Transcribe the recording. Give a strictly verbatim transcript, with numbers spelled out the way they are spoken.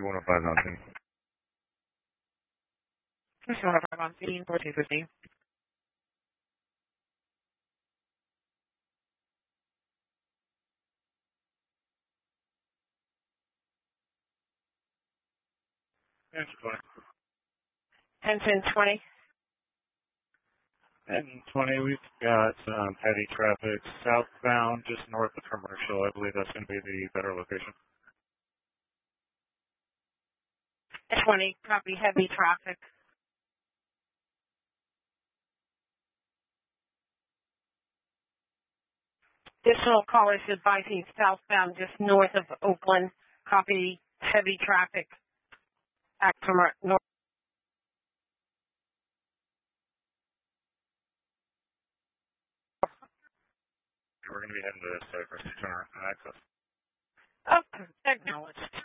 one oh five on scene. one oh five on scene, fourteen fifteen. That's fine. ten ten twenty. And twenty, we've got um, heavy traffic southbound, just north of Commercial. I believe that's going to be the better location. twenty, copy heavy traffic. Additional callers advising southbound just north of Oakland. Copy heavy traffic at Commer- north. We're going to be heading to the site for six hundred access. Oh, acknowledged.